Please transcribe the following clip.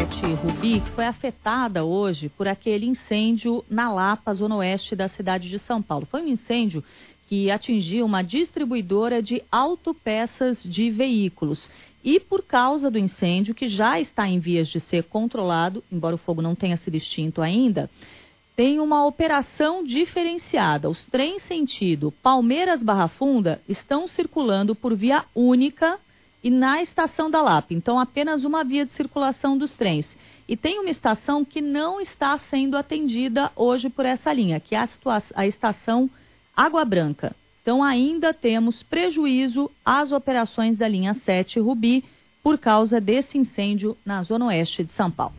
7 Rubi, que foi afetada hoje por aquele incêndio na Lapa, zona oeste da cidade de São Paulo. Foi um incêndio que atingiu uma distribuidora de autopeças de veículos. E por causa do incêndio, que já está em vias de ser controlado, embora o fogo não tenha sido extinto ainda, tem uma operação diferenciada. Os trens sentido Palmeiras-Barra Funda estão circulando por via única e na estação da Lapa. Então, apenas uma via de circulação dos trens. E tem uma estação que não está sendo atendida hoje por essa linha, que é a estação Água Branca. Então, ainda temos prejuízo às operações da linha 7 Rubi por causa desse incêndio na zona oeste de São Paulo.